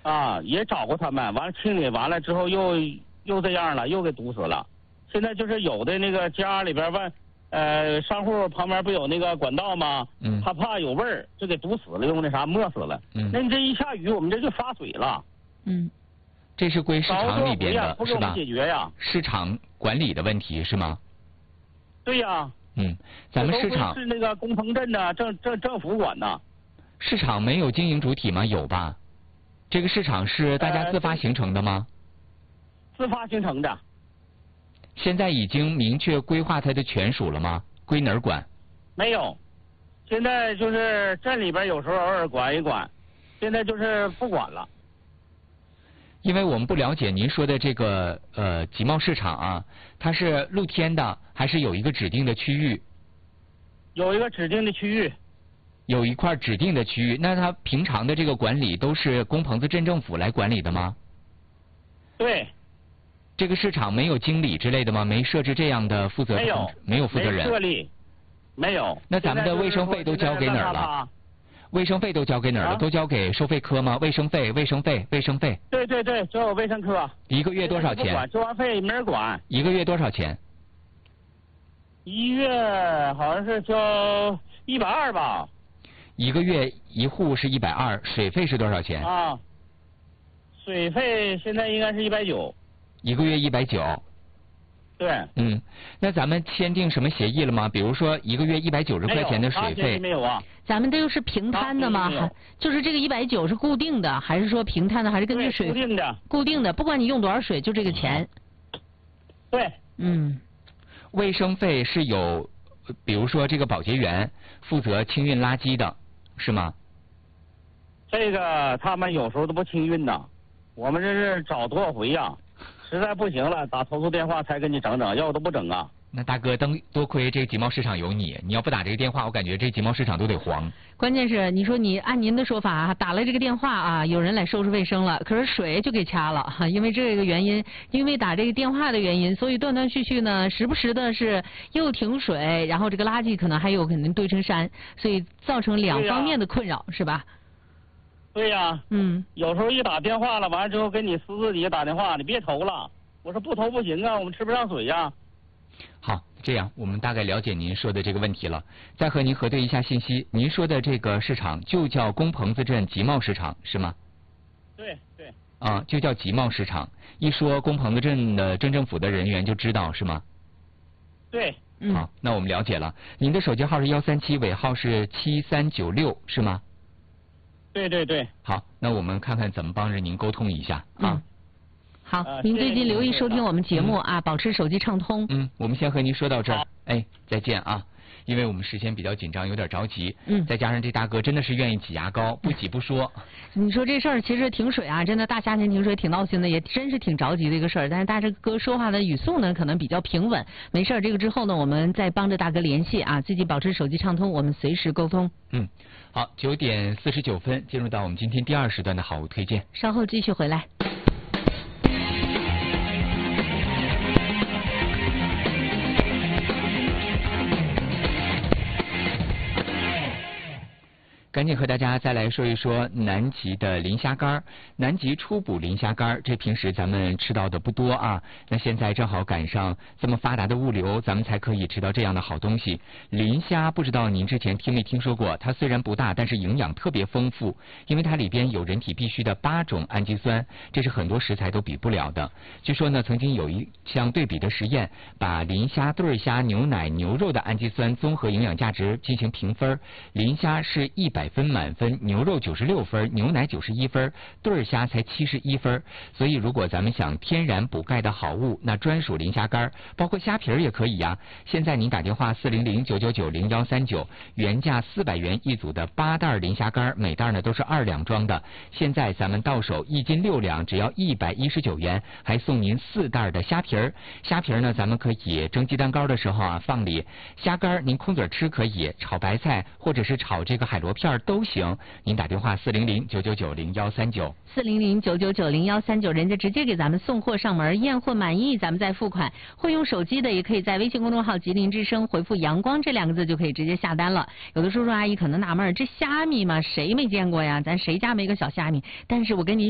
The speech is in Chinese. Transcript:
啊，也找过他们，完了清理完了之后又这样了，又给堵死了。现在就是有的那个家里边商户旁边不有那个管道吗？他怕有味儿，就给堵死了，用那啥没死了。那你这一下雨，我们这就发水了。 这是归市场里边的，是吧？ 解决呀。 市场管理的问题是吗？ 对呀。 咱们市场是那个工棚镇的政府管的。 市场没有经营主体吗？有吧？这个市场是大家自发形成的吗？ 自发形成的。 现在已经明确规划它的权属了吗？归哪儿管？ 没有，现在就是镇里边有时候偶尔管一管，现在就是不管了。 因为我们不了解您说的这个集贸市场啊，它是露天的还是有一个指定的区域？ 有一个指定的区域。 有一块指定的区域，那它平常的这个管理都是工棚子镇政府来管理的吗？ 对。 这个市场没有经理之类的吗？没设置这样的负责人？没有负责人。 没设立，没有。 那咱们的卫生费都交给哪儿了？卫生费都交给哪儿了？都交给收费科吗？卫生费。对， 就有卫生科。 一个月多少钱？ 收完费没人管。 一个月多少钱 ？1月好像是交120吧。 一个月一户是120，水费是多少钱？ 啊，水费现在应该是190。 一个月190。 对。 那咱们签订什么协议了吗？比如说一个月190块钱的水费。 没有啊。 咱们这又是平摊的吗？就是这个190是固定的，还是说平摊的，还是根据水？ 固定的。 固定的，不管你用多少水，就这个钱。 对。 卫生费是有，比如说这个保洁员负责清运垃圾的，是吗？ 这个他们有时候都不清运呐，我们这是找多少回呀？实在不行了，打投诉电话才给你整，要不都不整啊。 那大哥，多亏这个集贸市场有你，你要不打这个电话，我感觉这集贸市场都得黄。 关键是你说你按您的说法啊，打了这个电话啊，有人来收拾卫生了，可是水就给掐了哈，因为这个原因，因为打这个电话的原因，所以断断续续呢，时不时的是又停水，然后这个垃圾可能肯定堆成山，所以造成两方面的困扰，是吧？ 对呀。有时候一打电话了，完了之后给你私自己打电话，你别投了。我说不投不行啊，我们吃不上水呀。 好，这样我们大概了解您说的这个问题了。再和您核对一下信息，您说的这个市场就叫工棚子镇集贸市场是吗？ 对。 就叫集贸市场。一说工棚子镇的镇政府的人员就知道是吗？ 对。 好，那我们了解了。您的手机号是137，尾号是7396是吗？ 对。 好，那我们看看怎么帮着您沟通一下啊。 好，您最近留意收听我们节目啊，保持手机畅通。 我们先和您说到这儿，再见啊。因为我们时间比较紧张，有点着急。再加上这大哥真的是愿意挤牙膏，不挤不说。 你说这事儿其实停水啊，真的大夏天停水挺闹心的，也真是挺着急的一个事儿。但是大哥说话的语速呢，可能比较平稳。没事儿，这个之后呢，我们再帮着大哥联系啊，最近保持手机畅通，我们随时沟通。 好，9点49分，进入到我们今天第2时段的好物推荐。 稍后继续回来。 赶紧和大家再来说一说南极的磷虾干。南极初捕磷虾干，这平时咱们吃到的不多啊。那现在正好赶上这么发达的物流，咱们才可以吃到这样的好东西。磷虾不知道您之前听没听说过？它虽然不大，但是营养特别丰富，因为它里边有人体必需的8种氨基酸，这是很多食材都比不了的。据说呢，曾经有一项对比的实验，把磷虾、对虾、牛奶、牛肉的氨基酸综合营养价值进行评分，磷虾是100分满分，牛肉96分，牛奶91分，对虾才71分。所以如果咱们想天然补钙的好物，那专属磷虾干，包括虾皮儿也可以呀。现在您打电话400-999-0139，原价400元一组的8袋磷虾干，每袋呢都是2两装的。现在咱们到手1斤6两，只要119元，还送您4袋的虾皮儿。虾皮儿呢，咱们可以蒸鸡蛋糕的时候啊放里，虾干您空嘴吃可以，炒白菜或者是炒这个海螺片都行。您打电话400-999-0139，400-999-0139，人家直接给咱们送货上门，验货满意咱们再付款。会用手机的也可以在微信公众号吉林之声回复阳光这2个字就可以直接下单了。有的叔叔阿姨可能纳闷，这虾米嘛谁没见过呀，咱谁家没个小虾米？但是我跟您